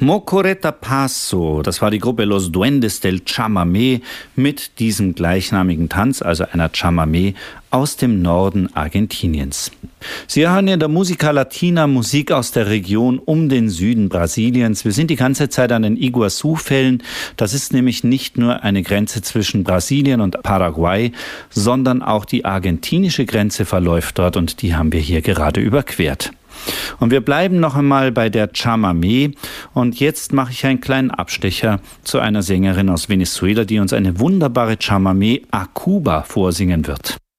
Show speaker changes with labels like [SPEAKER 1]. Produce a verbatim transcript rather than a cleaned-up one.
[SPEAKER 1] Mocoretta Paso, das war die Gruppe Los Duendes del Chamamé mit diesem gleichnamigen Tanz, also einer Chamamé aus dem Norden Argentiniens. Sie hören in der Musica Latina Musik aus der Region um den Süden Brasiliens. Wir sind die ganze Zeit an den Iguazu-Fällen. Das ist nämlich nicht nur eine Grenze zwischen Brasilien und Paraguay, sondern auch die argentinische Grenze verläuft dort und die haben wir hier gerade überquert. Und wir bleiben noch einmal bei der Chamamé und jetzt mache ich einen kleinen Abstecher zu einer Sängerin aus Venezuela, die uns eine wunderbare Chamamé a Cuba vorsingen wird.